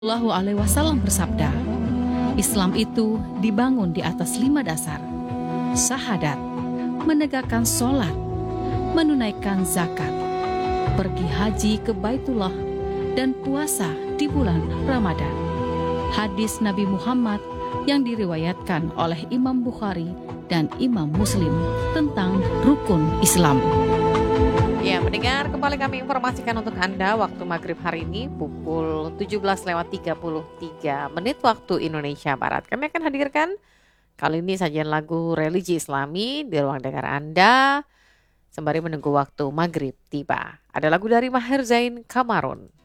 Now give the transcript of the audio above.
Shallallahu Alaihi Wasallam bersabda, Islam itu dibangun di atas 5 dasar: syahadat, menegakkan sholat, menunaikan zakat, pergi haji ke Baitullah, dan puasa di bulan Ramadan. Hadis Nabi Muhammad yang diriwayatkan oleh Imam Bukhari dan Imam Muslim tentang rukun Islam. Ya, mendengar, kembali kami informasikan untuk Anda waktu maghrib hari ini pukul 17:33 waktu Indonesia Barat. Kami akan hadirkan kali ini sajian lagu religi Islami di ruang dengar Anda sembari menunggu waktu maghrib tiba. Ada lagu dari Maher Zain Kamarun.